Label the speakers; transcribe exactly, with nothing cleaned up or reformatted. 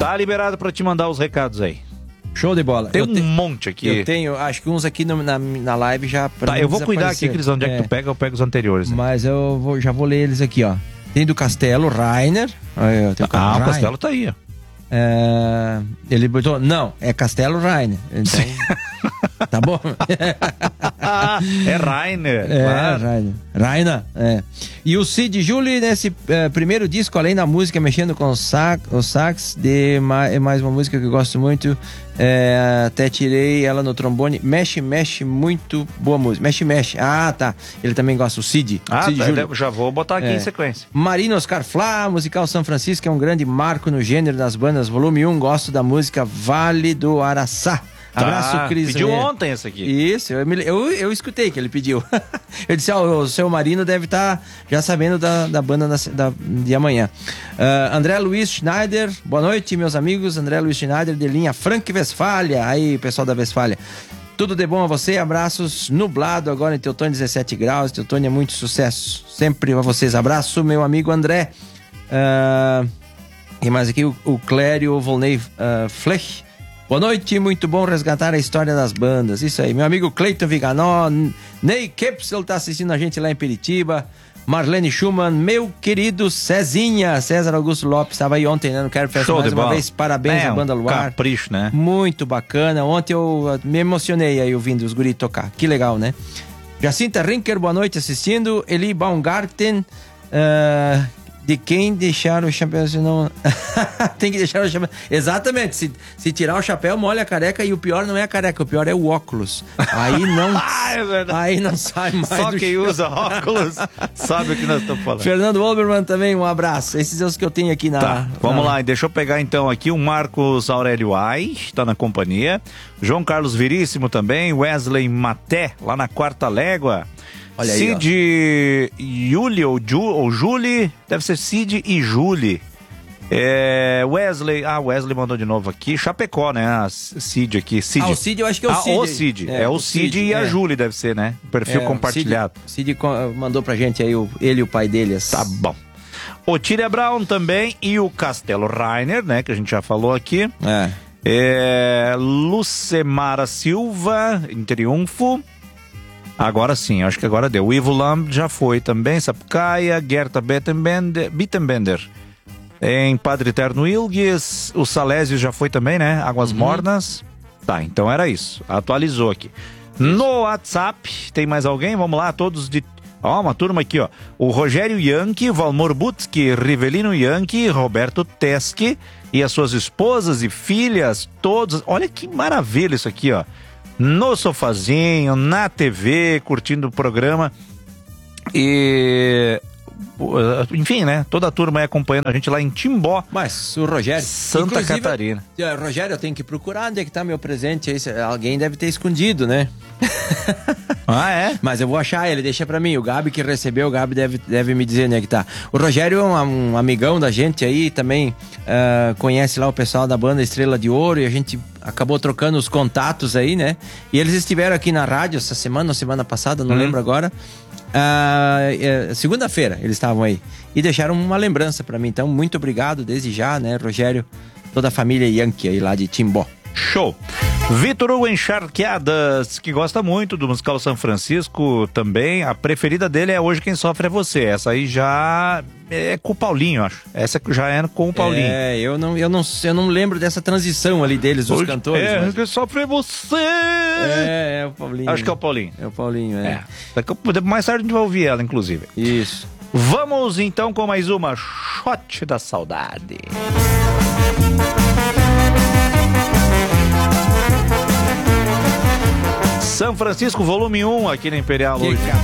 Speaker 1: Tá liberado pra te mandar os recados aí.
Speaker 2: Show de bola.
Speaker 1: Tem
Speaker 2: eu
Speaker 1: um
Speaker 2: te...
Speaker 1: monte aqui.
Speaker 2: Eu tenho, acho que uns aqui no, na, na live já...
Speaker 1: Tá, eu vou cuidar aqui, Cris, onde é. é que tu pega, eu pego os anteriores. Né?
Speaker 2: Mas eu vou, já vou ler eles aqui, ó. Tem do Castelo, Rainer. Eu tenho
Speaker 1: ah,
Speaker 2: Rainer.
Speaker 1: o Castelo tá aí, ó.
Speaker 2: É, ele botou, não, é Castelo Rainer. Então, tá bom?
Speaker 1: É Rainer.
Speaker 2: É,
Speaker 1: claro.
Speaker 2: Rainer. Rainer, é. E o Cid Julie, nesse é, primeiro disco, além da música, mexendo com o sax, o sax de mais, mais uma música que eu gosto muito. É, até tirei ela no trombone. Mexe, mexe, muito boa música. Mexe, mexe. Ah, tá. Ele também gosta, o Cid.
Speaker 1: Ah,
Speaker 2: Cid
Speaker 1: tá,
Speaker 2: Julie.
Speaker 1: já vou botar aqui
Speaker 2: é.
Speaker 1: em sequência.
Speaker 2: Marino Oscar Flá, musical São Francisco, é um grande marco no gênero das bandas. Volume um, gosto da música Vale do Araçá. Abraço,
Speaker 1: tá.
Speaker 2: Cris.
Speaker 1: Pediu
Speaker 2: é.
Speaker 1: ontem essa aqui.
Speaker 2: Isso, eu, me, eu, eu escutei que ele pediu. Eu disse, ó, oh, o seu Marino deve estar tá já sabendo da, da banda da, da, de amanhã. Uh, André Luiz Schneider, boa noite, meus amigos. André Luiz Schneider, de linha Frank Westfalia. Aí, pessoal da Westfalia. Tudo de bom a você, abraços. Nublado agora em Teutônia, dezessete graus. Teutônia, muito sucesso. Sempre a vocês. Abraço, meu amigo André. Uh, e mais aqui o, o Clério Volney uh, Flech. Boa noite, muito bom resgatar a história das bandas. Isso aí, meu amigo Cleiton Viganó, Ney Kepsel tá assistindo a gente lá em Piritiba, Marlene Schumann, meu querido Cezinha, César Augusto Lopes, estava aí ontem, né, no Quero Festa mais uma vez, parabéns
Speaker 1: é,
Speaker 2: à Banda Luar.
Speaker 1: Um capricho, né?
Speaker 2: Muito bacana, ontem eu me emocionei aí ouvindo os guris tocar, que legal, né? Jacinta Rinker, boa noite assistindo, Eli Baumgarten, uh, de quem deixar o chapéu, senão... Tem que deixar o chapéu. Exatamente, se, se tirar o chapéu, molha a careca, e o pior não é a careca, o pior é o óculos. Aí não,
Speaker 1: é
Speaker 2: aí não sai mais.
Speaker 1: Só quem
Speaker 2: chão.
Speaker 1: usa óculos sabe o que nós estamos falando.
Speaker 2: Fernando Olbermann também, um abraço. Esses são os que eu tenho aqui na...
Speaker 1: Tá, vamos
Speaker 2: na...
Speaker 1: lá, deixa eu pegar então aqui o Marcos Aurélio Ai, está na companhia. João Carlos Veríssimo também, Wesley Maté, lá na Quarta Légua. Olha aí, Cid Yuli ou, Ju, ou Julie, deve ser Cid e Julie. É, Wesley, ah, Wesley mandou de novo aqui. Chapecó, né? A Cid aqui. Cid.
Speaker 2: Ah, o Cid eu acho que é o
Speaker 1: ah,
Speaker 2: Cid.
Speaker 1: O Cid. É, é o Cid, Cid e
Speaker 2: é.
Speaker 1: a Julie, deve ser, né? Perfil é, compartilhado.
Speaker 2: O Cid, Cid mandou pra gente aí, o, ele e o pai dele. As...
Speaker 1: Tá bom. O Tíria Brown também e o Castelo Rainer, né? Que a gente já falou aqui.
Speaker 2: É.
Speaker 1: É, Lucemara Silva, em Triunfo. Agora sim, acho que agora deu. O Ivo Lamb já foi também, Sapucaia, Gerta Bittenbender, Bittenbender. Em Padre Eterno Ilgues, o Salésio já foi também, né? Águas uhum. Mornas. Tá, então era isso. Atualizou aqui. Isso. No WhatsApp, tem mais alguém? Vamos lá, todos de... Ó, uma turma aqui, ó. O Rogério Yankee, Valmor Butski, Rivelino Yankee, Roberto Teschi e as suas esposas e filhas, todos. Olha que maravilha isso aqui, ó. No sofazinho, na T V, curtindo o programa. E... Enfim, né? Toda a turma aí acompanhando a gente lá em Timbó.
Speaker 2: Mas o Rogério...
Speaker 1: Santa Catarina.
Speaker 2: Rogério, eu tenho que procurar onde é que tá meu presente. Alguém deve ter escondido, né?
Speaker 1: Ah, é?
Speaker 2: Mas eu vou achar ele, deixa pra mim. O Gabi que recebeu, o Gabi deve, deve me dizer onde é que tá. O Rogério é um, um amigão da gente aí, também uh, conhece lá o pessoal da banda Estrela de Ouro, e a gente acabou trocando os contatos aí, né? E eles estiveram aqui na rádio essa semana ou semana passada, não hum. lembro agora. Uh, uh, segunda-feira eles estavam aí e deixaram uma lembrança pra mim. Então, muito obrigado desde já, né, Rogério? Toda a família Yankee aí lá de Timbó.
Speaker 1: Show! Vitor Hugo Encharqueadas, que gosta muito do musical São Francisco também. A preferida dele é Hoje Quem Sofre é Você. Essa aí já é com o Paulinho, acho. Essa já é com o Paulinho.
Speaker 2: É, eu não, eu não, eu não lembro dessa transição ali deles, dos
Speaker 1: Hoje,
Speaker 2: cantores.
Speaker 1: É,
Speaker 2: mas...
Speaker 1: Quem Sofre é Você!
Speaker 2: É, é o Paulinho.
Speaker 1: Acho que é o Paulinho.
Speaker 2: É o Paulinho, é.
Speaker 1: é. Mais tarde a gente vai ouvir ela, inclusive.
Speaker 2: Isso.
Speaker 1: Vamos então com mais uma Shot da Saudade. São Francisco, volume um, aqui na Imperial hoje.